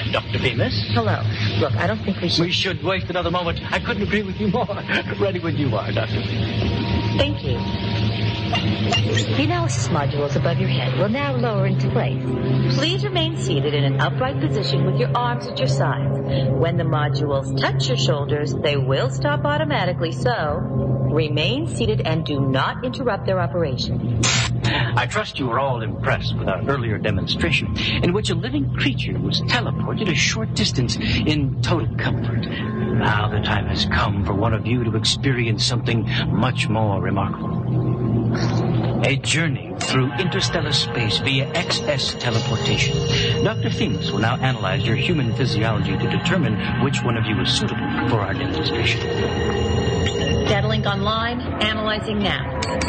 Dr. Bemis. Hello. Look, I don't think we should... We should waste another moment. I couldn't agree with you more. Ready when you are, Dr. Thank you. The analysis module is above your head. We'll now lower into place. Please remain seated in an upright position with your arms at your sides. When the modules touch your shoulders, they will stop automatically, so remain seated and do not interrupt their operation. I trust you were all impressed with our earlier demonstration, in which a living creature was teleported a short distance in total comfort. Now the time has come for one of you to experience something much more remarkable. A journey through interstellar space via XS teleportation. Dr. Themis will now analyze your human physiology to determine which one of you is suitable for our demonstration. Data link online. Analyzing now.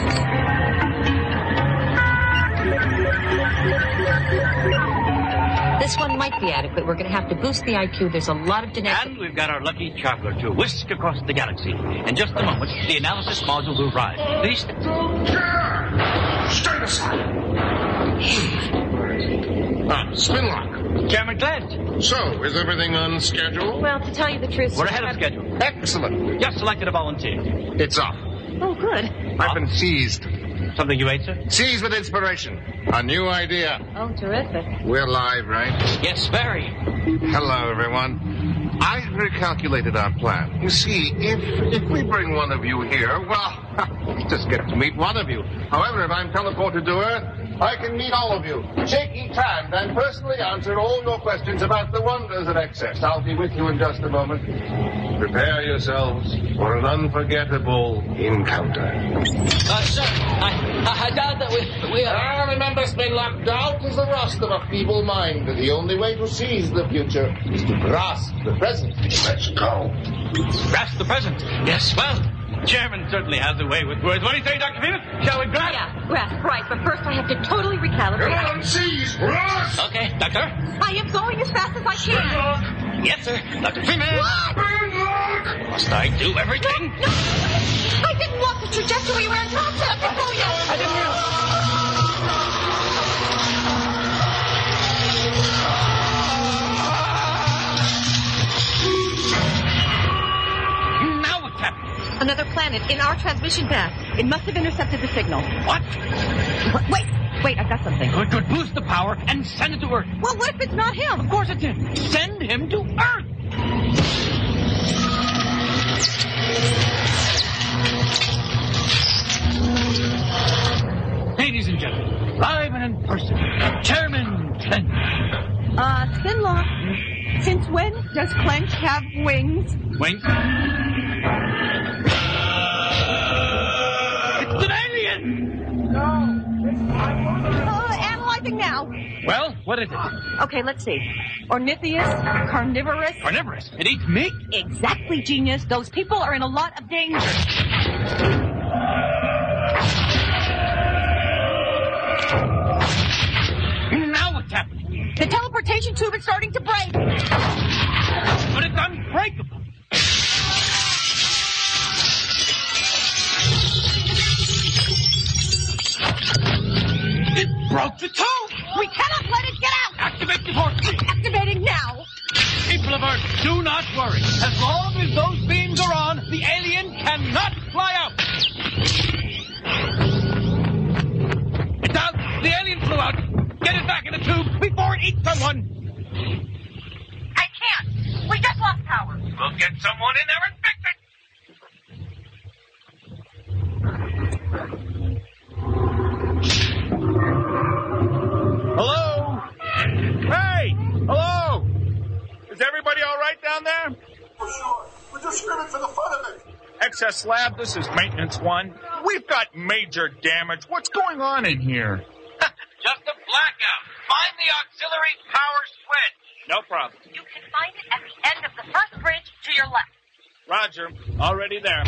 This one might be adequate. We're going to have to boost the IQ. There's a lot of genetic... And we've got our lucky traveler to whisk across the galaxy. In just a moment, the analysis module will arrive. Please... Straight aside. Spinlock. Chairman Glenn. So, is everything on schedule? Well, to tell you the truth... We're ahead of schedule. Excellent. Just selected a volunteer. It's off. Oh, good. I've been seized. Something you ate, sir? Seized with inspiration. A new idea. Oh, terrific. We're live, right? Yes, very. Hello, everyone. I recalculated our plan. You see, if we bring one of you here, well, we just get to meet one of you. However, if I'm teleported to Earth, I can meet all of you, shake each hand, and personally answer all your questions about the wonders of XS. I'll be with you in just a moment. Prepare yourselves for an unforgettable encounter. Sir, I doubt that we are... Remember, Spinlock, doubt is the rust of a feeble mind. The only way to seize the future is to grasp the present. Let's go. Grasp the present. Yes, well, Chairman certainly has a way with words. What do you say, Dr. Phoenix? Shall we grasp? Yeah, grasp, right. But first I have to totally recalibrate. Come on, seize! Grasp! Okay, Doctor. I am going as fast as I can. Yes, sir. Dr. Freeman. What? Must I do everything? No. I didn't want the trajectory you were in concept before you. I didn't realize. Now what's happening? Another planet in our transmission path. It must have intercepted the signal. What? Wait, I've got something. Good. Boost the power and send it to Earth. Well, what if it's not him? Of course it's him. Send him to Earth. Ladies and gentlemen, live and in person, Chairman Clench. Spinlock, since when does Clench have wings? Wings? It's an alien! Analyzing now. Well, what is it? Okay, let's see. Ornithius, carnivorous. Carnivorous. It eats meat? Exactly, genius. Those people are in a lot of danger. Now what's happening? The teleportation tube is starting to break. But it's unbreakable. It broke the tube! We cannot let it get out. Activate the force field. Activating now. People of Earth, do not worry. As long as those beams are on, the alien cannot fly out. It's out. The alien flew out. Get it back in the tube before it eats someone. I can't. We just lost power. We'll get someone in there and fix it. Hello? Hey! Hello! Is everybody all right down there? For sure. We're just screaming for the fun of it. XS Lab, this is Maintenance 1. We've got major damage. What's going on in here? Just a blackout. Find the auxiliary power switch. No problem. You can find it at the end of the first bridge to your left. Roger. Already there.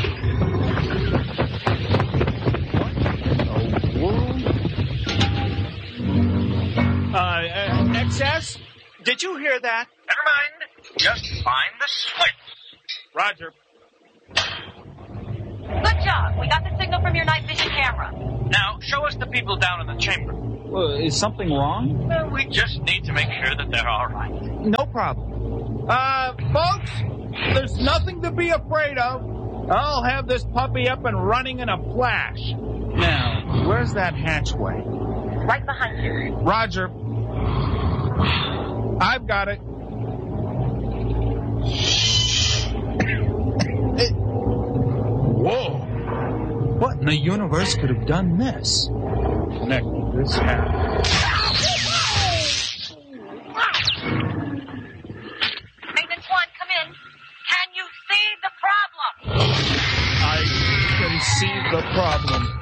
XS? Did you hear that? Never mind. Just find the switch. Roger. Good job. We got the signal from your night vision camera. Now, show us the people down in the chamber. Is something wrong? Well, we just need to make sure that they're all right. No problem. Folks, there's nothing to be afraid of. I'll have this puppy up and running in a flash. Now, where's that hatchway? Right behind you. Roger. I've got it. Whoa. What in the universe could have done this? Connect this hat. Maintenance 1, come in. Can you see the problem? I can see the problem.